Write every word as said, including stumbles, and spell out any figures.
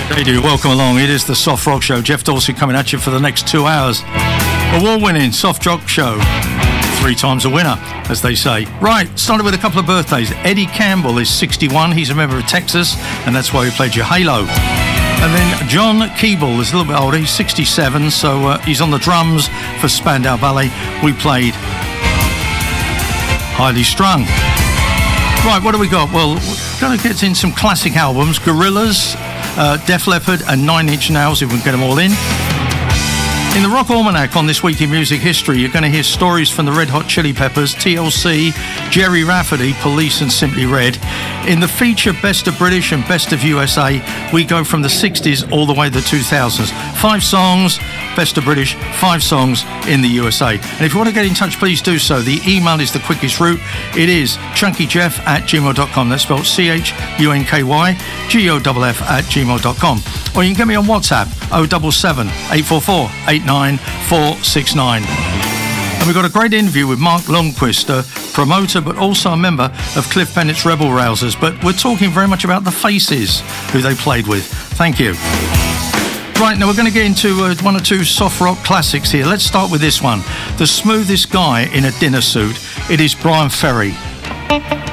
Hey, do welcome along. It is the Soft Rock Show. Jeff Dorsey coming at you for the next two hours. Award-winning Soft Rock Show. Three times a winner, as they say. Right, started with a couple of birthdays. Eddie Campbell is sixty-one. He's a member of Texas, and that's why he played your Halo. And then John Keeble is a little bit older. He's sixty-seven, so uh, he's on the drums for Spandau Ballet. We played Highly Strung. Right, what do we got? Well, we're going to get in some classic albums. Gorillaz, uh, Def Leppard, and Nine Inch Nails, if we can get them all in. In the Rock Almanac on This Week in Music History, you're going to hear stories from the Red Hot Chili Peppers, T L C, Jerry Rafferty, Police and Simply Red. In the feature Best of British and Best of U S A, we go from the sixties all the way to the two thousands. Five songs, Best of British, five songs in the U S A. And if you want to get in touch, please do so. The email is the quickest route. It is chunkyjeff at gmail dot com. That's spelled C H U N K Y G O F F at gmail dot com. Or you can get me on WhatsApp, oh seven seven, eight four four, eight nine four six nine. And we've got a great interview with Mark Lundquist, a promoter but also a member of Cliff Bennett's Rebel Rousers. But we're talking very much about the Faces, who they played with. Thank you. Right, now we're going to get into uh, one or two soft rock classics here. Let's start with this one. The smoothest guy in a dinner suit. It is Brian Ferry.